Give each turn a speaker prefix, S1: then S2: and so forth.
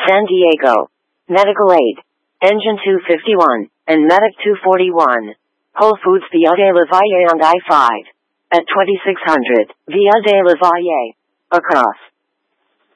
S1: San Diego. Medical Aid. Engine 251, and Medic 241. Whole Foods Via de la Valle and I-5. At 2600, Via de la Valle. Across.